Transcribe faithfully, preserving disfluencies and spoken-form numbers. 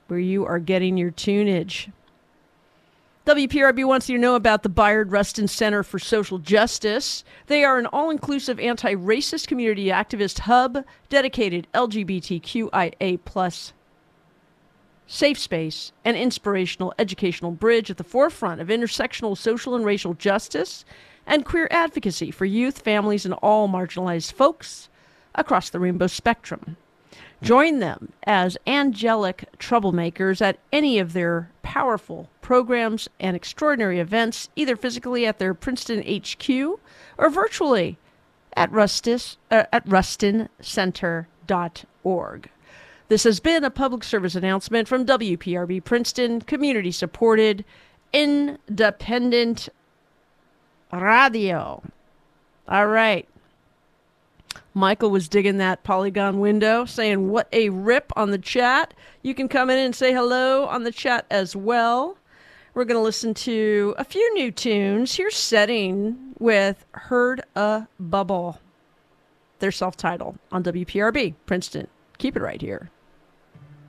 where you are getting your tunage. W P R B wants you to know about the Bayard Rustin Center for Social Justice. They are an all-inclusive anti-racist community activist hub dedicated L G B T Q I A plus safe space and inspirational educational bridge at the forefront of intersectional social and racial justice and queer advocacy for youth, families, and all marginalized folks across the rainbow spectrum. Join them as angelic troublemakers at any of their powerful programs and extraordinary events, either physically at their Princeton H Q or virtually at, Rustis, uh, at rustin center dot org. This has been a public service announcement from W P R B Princeton, community-supported, independent radio. All right. Michael was digging that Polygon window, saying, what a rip on the chat. You can come in and say hello on the chat as well. We're going to listen to a few new tunes. Here's Setting with Heard a Bubble. They're self-titled on W P R B, Princeton. Keep it right here.